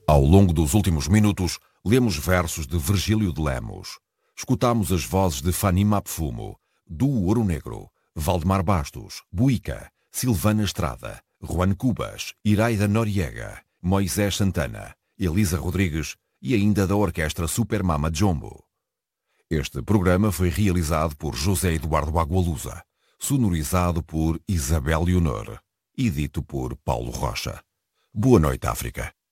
Ao longo dos últimos minutos, lemos versos de Virgílio de Lemos. Escutamos as vozes de Fani Mapfumo, do Ouro Negro, Valdemar Bastos, Buica, Silvana Estrada, Juan Cubas, Iraida Noriega, Moisés Santana, Elisa Rodrigues e ainda da Orquestra Super Mama Jumbo. Este programa foi realizado por José Eduardo Agualusa, sonorizado por Isabel Leonor e dito por Paulo Rocha. Boa noite, África.